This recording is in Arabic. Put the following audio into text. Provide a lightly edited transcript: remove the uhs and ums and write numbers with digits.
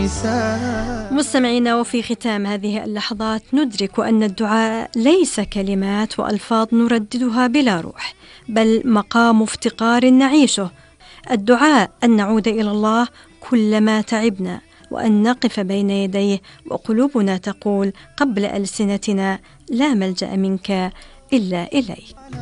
النساء. مستمعينا، وفي ختام هذه اللحظات ندرك أن الدعاء ليس كلمات وألفاظ نرددها بلا روح، بل مقام افتقار نعيشه. الدعاء أن نعود إلى الله كلما تعبنا، وأن نقف بين يديه وقلوبنا تقول قبل ألسنتنا: لا ملجأ منك إلا إليك.